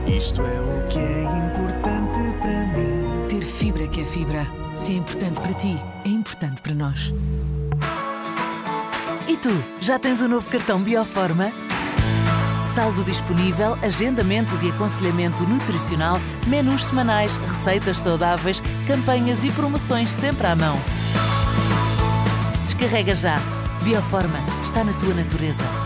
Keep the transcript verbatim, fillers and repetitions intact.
Isto é o que é importante para mim. Ter fibra que é fibra. Se é importante para ti, é importante para nós. E tu, já tens o novo cartão Bioforma? Saldo disponível, agendamento de aconselhamento nutricional, menus semanais, receitas saudáveis, campanhas e promoções sempre à mão. Descarrega já. Bioforma está na tua natureza.